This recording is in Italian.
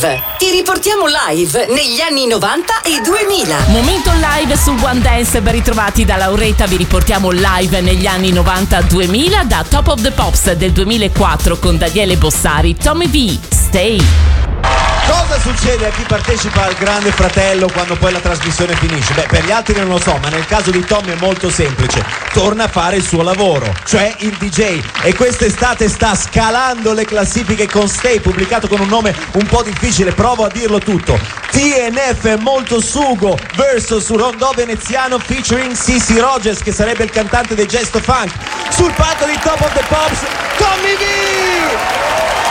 Live. Ti riportiamo live negli anni 90 e 2000. Momento live su One Dance, ben ritrovati da Lauretta. Vi riportiamo live negli anni 90-2000 da Top of the Pops del 2004 con Daniele Bossari, Tommy V, Stay. Cosa succede a chi partecipa al Grande Fratello quando poi la trasmissione finisce? Beh, per gli altri non lo so, ma nel caso di Tommy è molto semplice. Torna a fare il suo lavoro, cioè il DJ. E quest'estate sta scalando le classifiche con Stay, pubblicato con un nome un po' difficile, provo a dirlo tutto. TNF Molto Sugo versus Rondò Veneziano featuring Sissy Rogers, che sarebbe il cantante dei Gesto Funk. Sul palco di Top of the Pops, Tommy V!